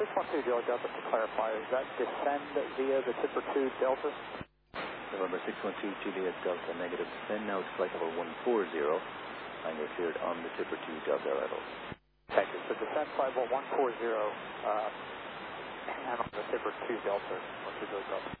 612 Juliet Delta, to clarify, is that descend via the Tipper 2 Delta? November 612 Juliet Delta, negative descend, now it's flight level 140, and you're cleared on the Tipper 2 Delta level. Thank you. So descend flight level 140, and on the Tipper 2 Delta, 120 Delta.